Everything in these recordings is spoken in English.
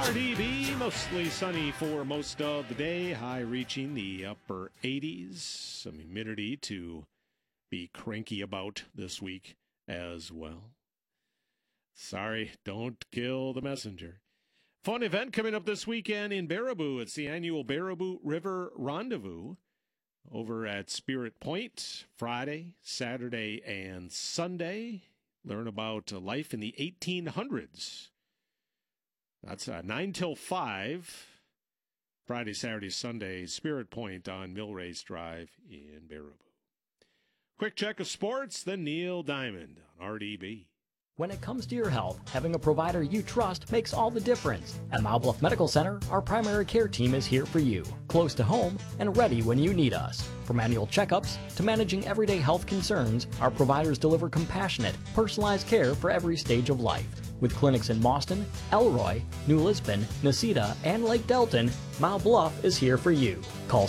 RDB, mostly sunny for most of the day. High reaching the upper 80s. Some humidity to be cranky about this week as well. Sorry, don't kill the messenger. Fun event coming up this weekend in Baraboo. It's the annual Baraboo River Rendezvous over at Spirit Point, Friday, Saturday, and Sunday. Learn about life in the 1800s. That's 9 till 5, Friday, Saturday, Sunday, Spirit Point on Millrace Drive in Baraboo. Quick check of sports, then Neil Diamond on RDB. When it comes to your health, having a provider you trust makes all the difference. At Mile Bluff Medical Center, our primary care team is here for you, close to home and ready when you need us. From annual checkups to managing everyday health concerns, our providers deliver compassionate, personalized care for every stage of life. With clinics in Mauston, Elroy, New Lisbon, Necedah, and Lake Delton, Mile Bluff is here for you. Call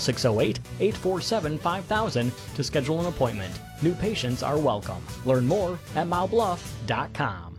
608-847-5000 to schedule an appointment. New patients are welcome. Learn more at milebluff.com.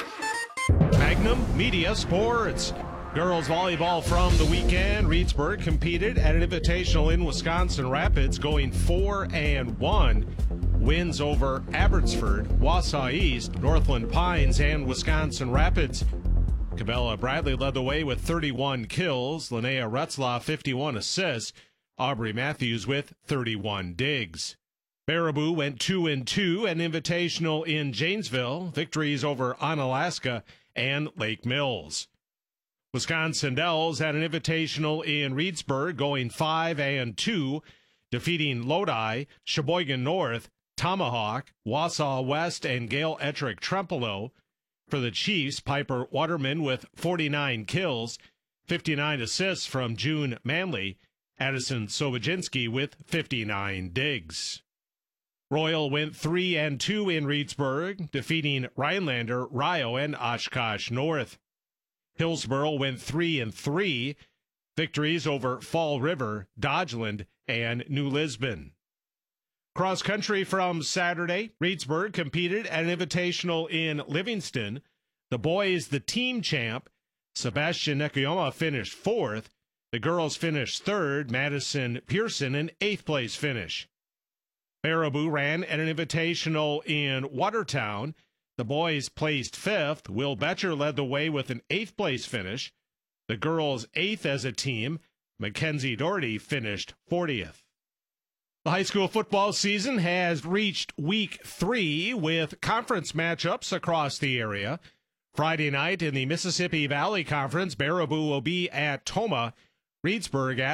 Magnum Media Sports. Girls volleyball from the weekend. Reedsburg competed at an invitational in Wisconsin Rapids, going 4-1. Wins over Abbotsford, Wausau East, Northland Pines, and Wisconsin Rapids. Cabela Bradley led the way with 31 kills. Linnea Retzlaff, 51 assists. Aubrey Matthews with 31 digs. Baraboo went 2-2, an invitational in Janesville. Victories over Onalaska and Lake Mills. Wisconsin Dells had an invitational in Reedsburg, going 5-2, defeating Lodi, Sheboygan North, Tomahawk, Wausau West, and Gale Ettrick Trempealeau. For the Chiefs, Piper Waterman with 49 kills, 59 assists from June Manley, Addison Soboginski with 59 digs. Royal went 3-2 in Reedsburg, defeating Rhinelander, Rio, and Oshkosh North. Hillsboro went 3-3, victories over Fall River, Dodgeland, and New Lisbon. Cross country from Saturday, Reedsburg competed at an invitational in Livingston. The boys, the team champ, Sebastian Nekayama finished 4th. The girls finished 3rd, Madison Pearson an 8th place finish. Baraboo ran at an invitational in Watertown. The boys placed 5th. Will Betcher led the way with an 8th place finish. The girls 8th as a team. Mackenzie Doherty finished 40th. The high school football season has reached week 3 with conference matchups across the area. Friday night in the Mississippi Valley Conference, Baraboo will be at Tomah. Reedsburg